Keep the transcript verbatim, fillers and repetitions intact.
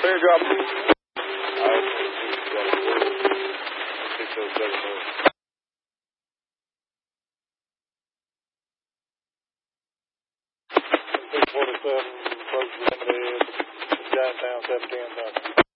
Clear drop. I six oh seven north. six forty-seven, approach limited, downtown seventeen.